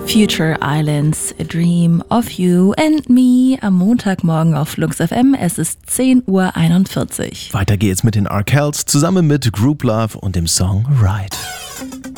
Future Islands, A Dream of You and Me am Montagmorgen auf Flux FM. Es ist 10:41 Uhr. Weiter geht's mit den Arkells zusammen mit Group Love und dem Song Ride.